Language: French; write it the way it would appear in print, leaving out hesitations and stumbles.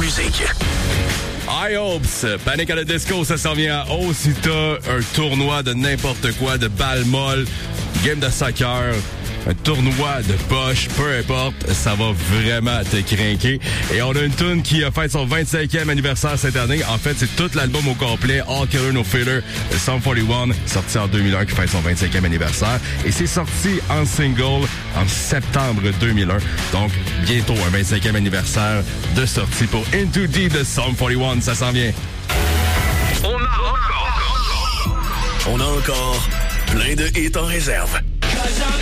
musique. High Hopes, Panic at the Disco, ça s'en vient à haut si t'as un tournoi de n'importe quoi, de balle molle, game de soccer, un tournoi de poche, peu importe, ça va vraiment te crinquer. Et on a une tune qui a fait son 25e anniversaire cette année. En fait, c'est tout l'album au complet, All Killer No Filler, Sum 41, sorti en 2001, qui fait son 25e anniversaire. Et c'est sorti en single en septembre 2001. Donc, bientôt un 25e anniversaire de sortie pour Into Deep de Sum 41. Ça s'en vient. On a encore plein de hits en réserve.